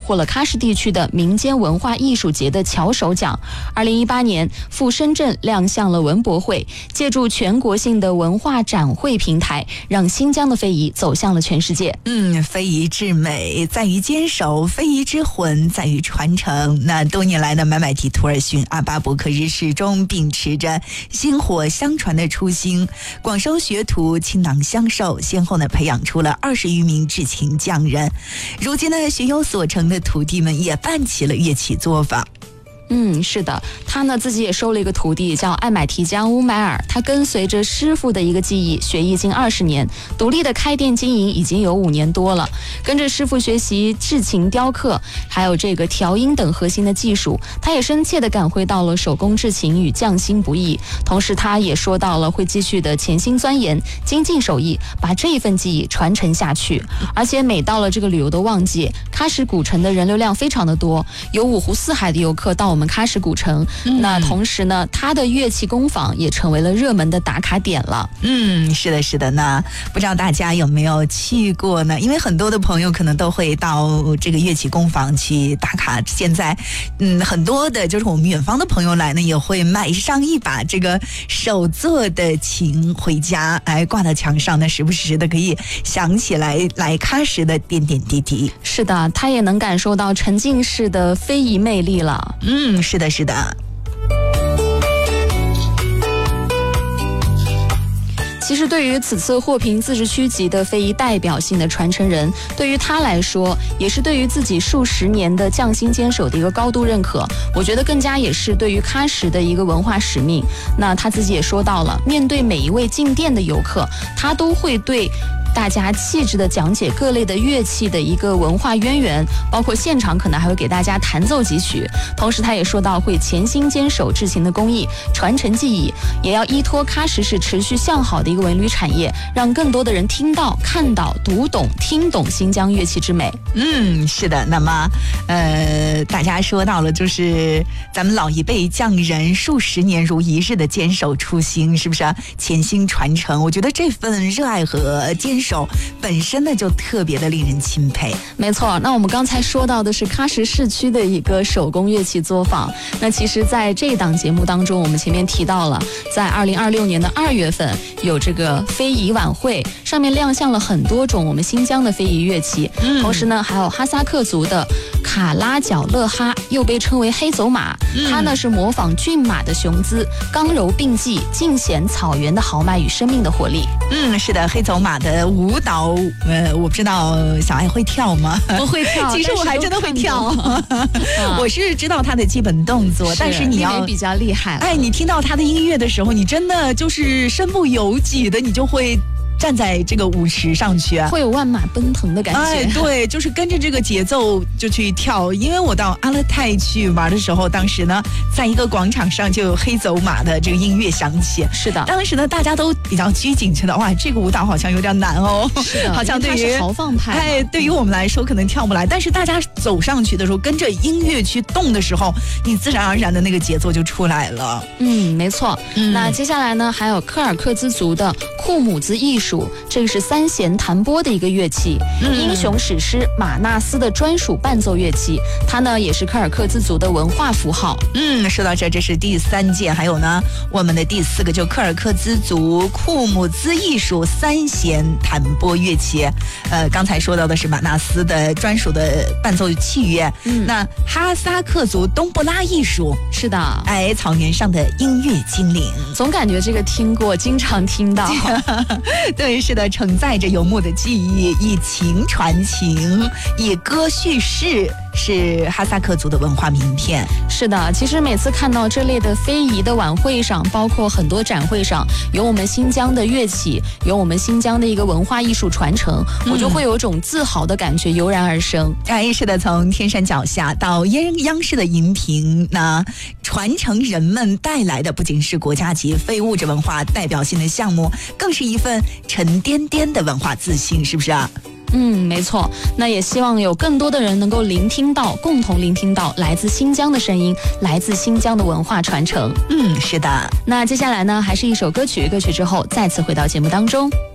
获了喀什地区的民间文化艺术节的巧手奖。2018年赴深圳亮相了文博会，借助全国性的文化展会平台，让新疆的非遗走向了全世界。 非遗之美在于坚守，非遗之魂在于传承。那多年来的买买提土尔逊阿巴伯克日始终秉持着薪火相传的初心，广收学徒，倾囊相授，先后培养出了20余名至勤匠人。如今呢，学有所成的徒弟们也办起了乐器作坊。 是的，他呢自己也收了一个徒弟，叫艾买提江乌买尔。他跟随着师傅的一个技艺，学艺近20年，独立的开店经营已经有5年多了。跟着师傅学习制琴、雕刻，还有这个调音等核心的技术，他也深切地感会到了手工制琴与匠心不易。同时，他也说到了会继续的潜心钻研，精进手艺，把这一份技艺传承下去。而且每到了这个旅游的旺季，喀什古城的人流量非常的多，有5湖4海的游客到我们喀什古城。那同时呢，他的乐器工坊也成为了热门的打卡点了。 是的，是的呢。不知道大家有没有去过呢？因为很多的朋友可能都会到这个乐器工坊去打卡。现在，很多的就是我们远方的朋友来呢，也会买上一把这个手做的琴回家，挂到墙上呢，时不时的可以想起来喀什的点点滴滴。 是的，他也能感受到沉浸式的非遗魅力了。 是的，是的。 其实对于此次获评自治区级的非遗代表性的传承人，对于他来说，也是对于自己数十年的匠心坚守的一个高度认可。我觉得更加也是对于喀什的一个文化使命。那他自己也说到了，面对每一位进店的游客，他都会对大家气质的讲解各类的乐器的一个文化渊源，包括现场可能还会给大家弹奏几曲。同时他也说到会潜心坚守制琴的工艺，传承技艺，也要依托喀什市持续向好的一个文旅产业，让更多的人听到、看到、读懂、听懂新疆乐器之美。 是的。那么大家说到了，就是咱们老一辈匠人数十年如一日的坚守初心，是不是潜心传承？我觉得这份热爱和坚守本身呢就特别的令人钦佩。 没错，那我们刚才说到的是喀什市区的一个手工乐器作坊。那其实在这档节目当中，我们前面提到了在2026年的2月份有这个非遗晚会，上面亮相了很多种我们新疆的非遗乐器。同时呢还有哈萨克族的卡拉脚勒哈，又被称为黑走马。它呢是模仿骏马的雄姿，刚柔并济，尽显草原的豪迈与生命的活力。 是的，黑走马的舞蹈，我不知道小爱会跳吗？ 不会跳， 其实我还真的会跳。我是知道他的基本动作，但是你要比较厉害。 你听到他的音乐的时候，你真的就是身不由己的，你就会站在这个舞池上去， 会有万马奔腾的感觉。 对，就是跟着这个节奏就去跳。因为我到阿勒泰去玩的时候，当时呢在一个广场上就有黑走马的这个音乐响起。 是的， 当时呢大家都比较拘谨，觉得哇这个舞蹈好像有点难哦。 是的， 好像对于它是豪放派。 对于我们来说可能跳不来，但是大家走上去的时候，跟着音乐去动的时候，你自然而然的那个节奏就出来了。 没错。那接下来呢还有柯尔克孜族的库姆兹艺术，这个是3弦弹拨的一个乐器，英雄史诗马纳斯的专属伴奏乐器。它呢也是柯尔克孜族的文化符号。 说到这是第3件，还有呢我们的第4个就柯尔克孜族库姆兹艺术3弦弹拨乐器。刚才说到的是马纳斯的专属的伴奏器乐。那哈萨克族东布拉艺术， 是的， 草原上的音乐精灵， 总感觉这个听过，经常听到。 对，是的，承载着游牧的记忆，以情传情，以歌叙事，是哈萨克族的文化名片。 是的，其实每次看到这类的非遗的晚会上，包括很多展会上，有我们新疆的乐器，有我们新疆的一个文化艺术传承，我就会有种自豪的感觉油然而生。 是的，从天山脚下到央视的荧屏，那传承人们带来的不仅是国家级非物质文化代表性的项目，更是一份沉甸甸的文化自信，是不是啊？ 没错。那也希望有更多的人能够共同聆听到来自新疆的声音，来自新疆的文化传承。 是的。 那接下来呢，还是一首歌曲之后再次回到节目当中。